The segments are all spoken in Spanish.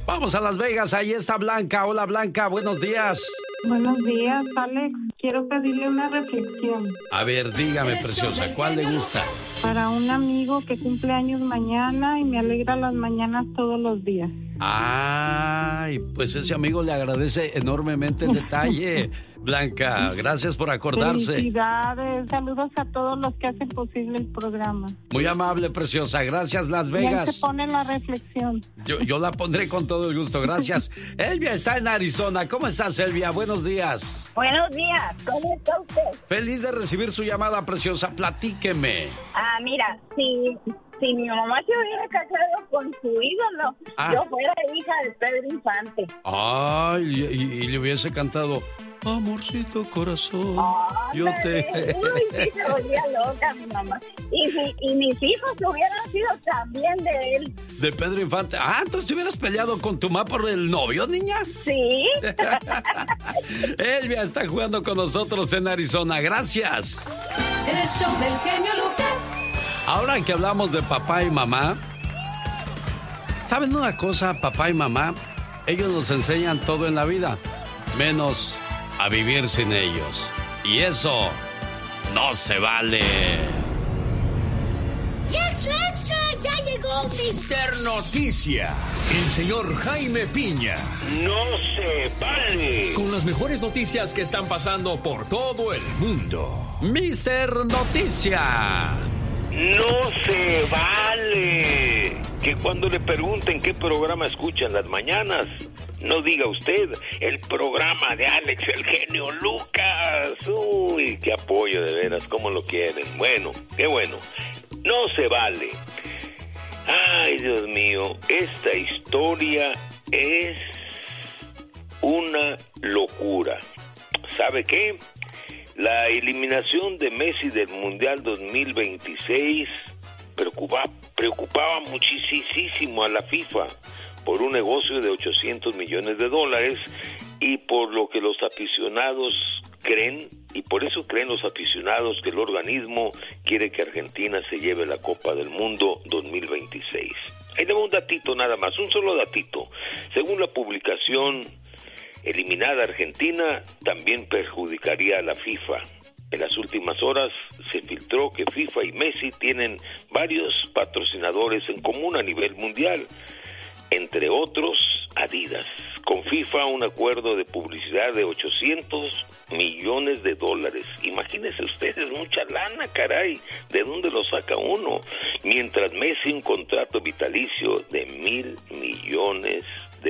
Vamos a Las Vegas, ahí está Blanca. Hola Blanca, buenos días. Buenos días, Alex. Quiero pedirle una reflexión. A ver, dígame, preciosa, ¿cuál le gusta? Para un amigo que cumple años mañana y me alegra las mañanas todos los días. Ay, pues ese amigo le agradece enormemente el detalle. Blanca, gracias por acordarse. Felicidades, saludos a todos los que hacen posible el programa. Muy amable, preciosa, gracias Las Vegas. Ya se pone la reflexión. Yo la pondré con todo el gusto, gracias. Elvia está en Arizona, ¿cómo estás, Elvia? Buenos días. Buenos días, ¿cómo está usted? Feliz de recibir su llamada, preciosa, platíqueme. Mira, si mi mamá se hubiera casado con su ídolo, yo fuera hija de Pedro Infante. Ay, y le hubiese cantado... Amorcito corazón, yo te... Uy, sí, se volvía loca mi mamá. Y mis hijos hubieran sido también de él. De Pedro Infante. Entonces te hubieras peleado con tu mamá por el novio, niña. Sí. Elvia está jugando con nosotros en Arizona. Gracias. El show del genio Lucas. Ahora que hablamos de papá y mamá, ¿saben una cosa, papá y mamá? Ellos nos enseñan todo en la vida, menos a vivir sin ellos. Y eso no se vale. ¡Extra, extra! ¡Ya llegó Mister Noticia! El señor Jaime Piña. ¡No se vale! Con las mejores noticias que están pasando por todo el mundo. Mister Noticia. ¡No se vale! Que cuando le pregunten qué programa escucha en las mañanas, no diga usted el programa de Alex, el genio Lucas. Uy, qué apoyo de veras, cómo lo quieren. Bueno, qué bueno. No se vale. Ay, Dios mío, esta historia es una locura. ¿Sabe qué? La eliminación de Messi del Mundial 2026 preocupaba muchísimo a la FIFA por un negocio de $800 millones y por lo que los aficionados creen, y por eso creen los aficionados que el organismo quiere que Argentina se lleve la Copa del Mundo 2026. Ahí tengo un datito nada más, un solo datito. Según la publicación, eliminada Argentina también perjudicaría a la FIFA. En las últimas horas se filtró que FIFA y Messi tienen varios patrocinadores en común a nivel mundial, entre otros Adidas. Con FIFA un acuerdo de publicidad de $800 millones. Imagínense ustedes, mucha lana, caray. ¿De dónde lo saca uno? Mientras Messi un contrato vitalicio de $1,000 millones.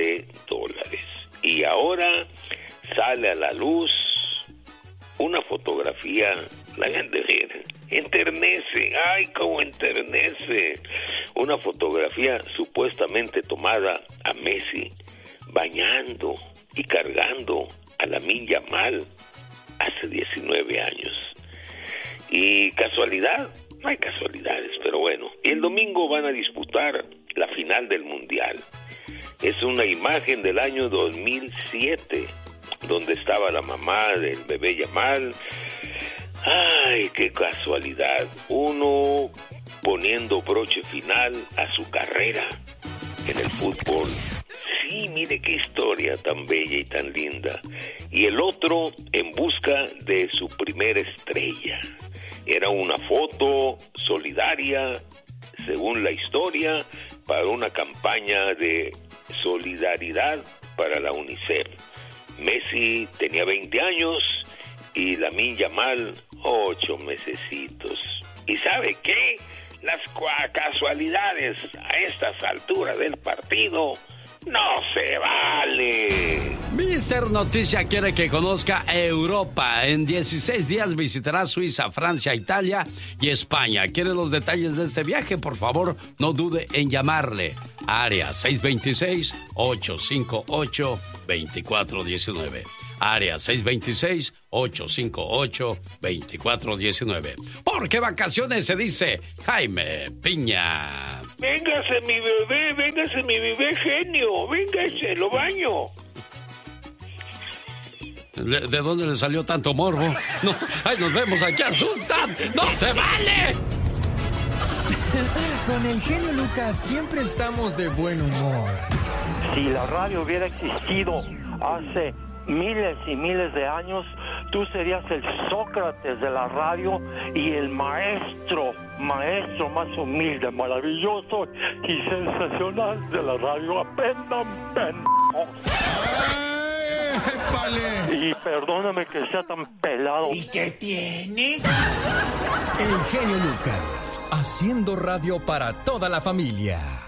Y ahora sale a la luz una fotografía, la gente enternece, ay, cómo enternece, una fotografía supuestamente tomada a Messi bañando y cargando a Lamine Yamal hace 19 años. Y casualidad, no hay casualidades, pero bueno. Y el domingo van a disputar la final del Mundial. Es una imagen del año 2007, donde estaba la mamá del bebé Yamal. Ay, qué casualidad. Uno poniendo broche final a su carrera en el fútbol. Sí, mire qué historia tan bella y tan linda. Y el otro en busca de su primera estrella. Era una foto solidaria, según la historia, para una campaña de solidaridad para la UNICEF. Messi tenía 20 años y Lamine Yamal 8 mesecitos. ¿Y sabe qué? Las casualidades a estas alturas del partido no se vale. Mister Noticia quiere que conozca Europa. En 16 días visitará Suiza, Francia, Italia y España. ¿Quiere los detalles de este viaje? Por favor, no dude en llamarle. Área 626-858-2419. Área 626-858-2419. Porque vacaciones se dice Jaime Piña. Véngase mi bebé genio, véngase, lo baño. ¿De dónde le salió tanto morbo? No, ay, nos vemos aquí, asustan. ¡No se vale! Con el genio Lucas siempre estamos de buen humor. Si la radio hubiera existido hace miles y miles de años, tú serías el Sócrates de la radio y el maestro más humilde, maravilloso y sensacional de la radio. Aprendan, pendejos. Y perdóname que sea tan pelado. ¿Y qué tiene? El genio Lucas, haciendo radio para toda la familia.